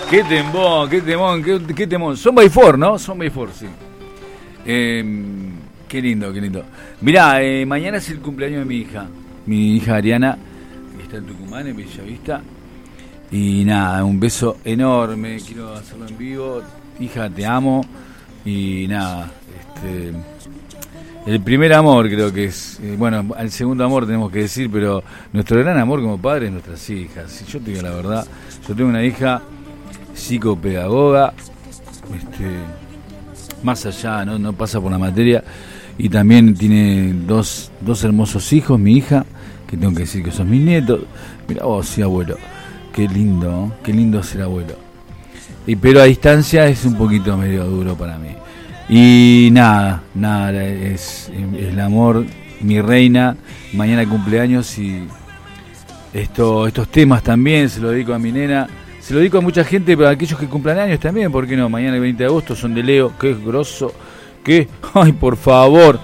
Qué temón, qué temón. Son by four, ¿no? Son by four, sí. Qué lindo, qué lindo. Mirá, mañana es el cumpleaños de mi hija Ariana, que está en Tucumán, en Bellavista. Y nada, un beso enorme, quiero hacerlo en vivo. Hija, te amo. Y nada, el primer amor creo que es, bueno, al segundo amor tenemos que decir, pero nuestro gran amor como padre es nuestras hijas. Si yo te digo la verdad, yo tengo una hija psicopedagoga, más allá, no pasa por la materia, y también tiene dos hermosos hijos, mi hija, que tengo que decir que son mis nietos. Mirá vos, sí, abuelo, qué lindo ser abuelo. Pero a distancia es un poquito medio duro para mí. Y nada, es el amor, mi reina. Mañana cumpleaños y estos temas también se lo dedico a mi nena. Se lo dedico a mucha gente, pero a aquellos que cumplan años también, ¿por qué no? Mañana el 20 de agosto son de Leo, qué grosso, ay, por favor.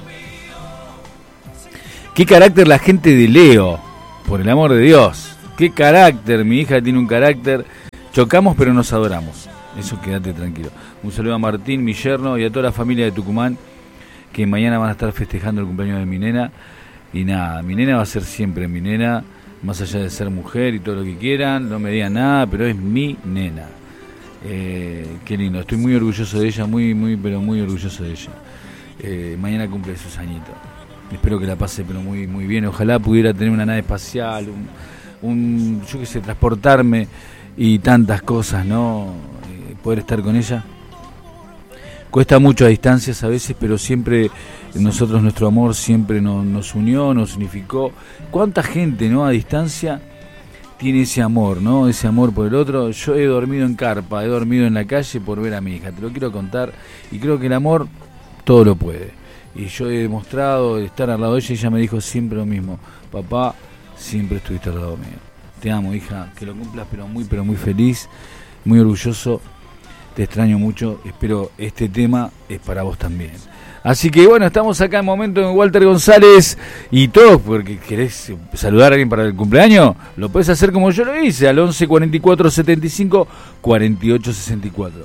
Qué carácter la gente de Leo, por el amor de Dios. Qué carácter, mi hija tiene un carácter. Chocamos pero nos adoramos. Eso quédate tranquilo. Un saludo a Martín, mi yerno, y a toda la familia de Tucumán, que mañana van a estar festejando el cumpleaños de mi nena. Y nada, mi nena va a ser siempre mi nena, más allá de ser mujer y todo lo que quieran, no me digan nada, pero es mi nena. Qué lindo, estoy muy orgulloso de ella, pero muy orgulloso de ella. Mañana cumple sus añitos. Espero que la pase pero muy bien. Ojalá pudiera tener una nave espacial, yo qué sé, transportarme y tantas cosas, ¿no? Poder estar con ella. Cuesta mucho a distancias a veces, pero siempre nuestro amor siempre nos unió, nos unificó. ¿Cuánta gente, no, a distancia tiene ese amor, no? Ese amor por el otro. Yo he dormido en carpa, he dormido en la calle por ver a mi hija, te lo quiero contar, y creo que el amor todo lo puede. Y yo he demostrado estar al lado de ella, y ella me dijo siempre lo mismo: papá, siempre estuviste al lado mío. Te amo, hija, que lo cumplas pero muy feliz, muy orgulloso. Te extraño mucho, espero este tema es para vos también. Así que bueno, estamos acá en momento en Walter González y todos, porque querés saludar a alguien para el cumpleaños, lo podés hacer como yo lo hice, al 11 44 75 48 64.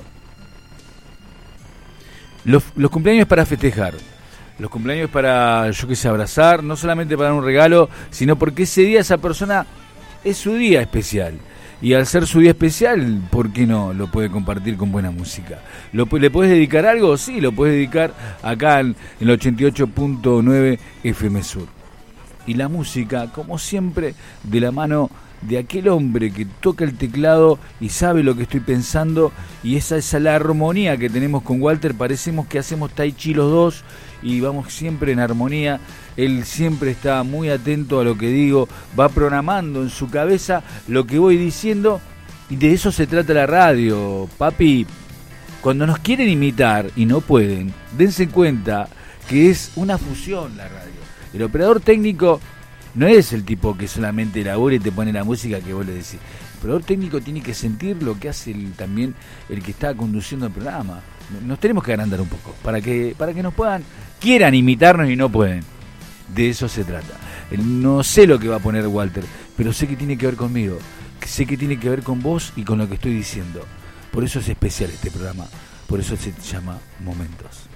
Los cumpleaños es para festejar, los cumpleaños es para, yo qué sé, abrazar, no solamente para dar un regalo, sino porque ese día esa persona es su día especial. Y al ser su día especial, ¿por qué no lo puede compartir con buena música? ¿Le puedes dedicar algo? Sí, lo puedes dedicar acá en el 88.9 FM Sur. Y la música, como siempre, de la mano de aquel hombre que toca el teclado y sabe lo que estoy pensando, y esa es la armonía que tenemos con Walter. Parecemos que hacemos tai chi los dos y vamos siempre en armonía. Él siempre está muy atento a lo que digo, va programando en su cabeza lo que voy diciendo, y de eso se trata la radio, papi. Cuando nos quieren imitar y no pueden, dense cuenta que es una fusión la radio. El operador técnico no es el tipo que solamente elabora y te pone la música que vos le decís. El operador técnico tiene que sentir lo que hace también el que está conduciendo el programa. Nos tenemos que agrandar un poco para que nos quieran imitarnos y no pueden. De eso se trata. No sé lo que va a poner Walter, pero sé que tiene que ver conmigo, sé que tiene que ver con vos y con lo que estoy diciendo. Por eso es especial este programa, por eso se llama Momentos.